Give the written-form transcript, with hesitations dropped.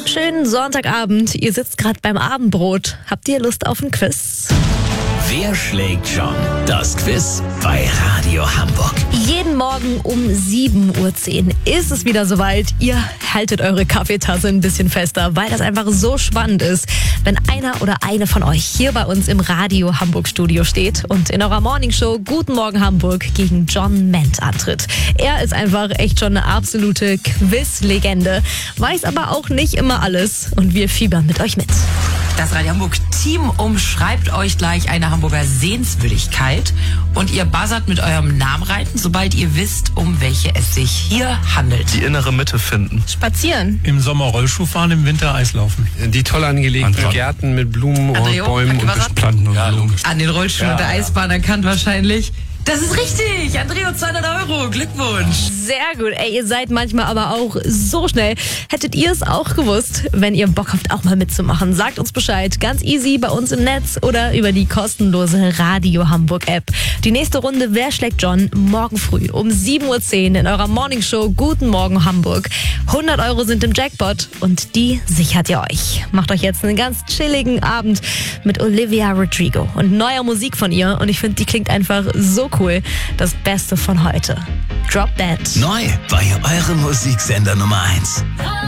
Schönen Sonntagabend. Ihr sitzt gerade beim Abendbrot. Habt ihr Lust auf ein Quiz? Wer schlägt John? Das Quiz bei Radio Hamburg. Jeden Morgen um 7:10 Uhr ist es wieder soweit. Ihr haltet eure Kaffeetasse ein bisschen fester, weil das einfach so spannend ist, wenn einer oder eine von euch hier bei uns im Radio Hamburg Studio steht und in eurer Morningshow Guten Morgen Hamburg gegen John Ment antritt. Er ist einfach echt schon eine absolute Quiz-Legende, weiß aber auch nicht immer alles und wir fiebern mit euch mit. Das Radio Hamburg Team umschreibt euch gleich eine Hamburger Sehenswürdigkeit und ihr buzzert mit eurem Namen rein, sobald ihr wisst, um welche es sich hier handelt. Die innere Mitte finden. Spazieren. Im Sommer Rollschuh fahren, im Winter Eislaufen. Die toll angelegten Gärten mit Blumen André, und Bäumen und Planten und Blumen. An den Rollschuhen und der Eisbahn erkannt wahrscheinlich. Das ist richtig! André, 200 €. Glückwunsch! Sehr gut. Ey, ihr seid manchmal aber auch so schnell. Hättet ihr es auch gewusst, wenn ihr Bock habt, auch mal mitzumachen? Sagt uns Bescheid. Ganz easy bei uns im Netz oder über die kostenlose Radio Hamburg App. Die nächste Runde Wer schlägt John? Morgen früh um 7:10 Uhr in eurer Morningshow Guten Morgen Hamburg. 100 € sind im Jackpot und die sichert ihr euch. Macht euch jetzt einen ganz chilligen Abend mit Olivia Rodrigo und neuer Musik von ihr. Und ich finde, die klingt einfach so cool. Das Beste von heute. Drop That. Neu bei eurem Musiksender Nummer 1.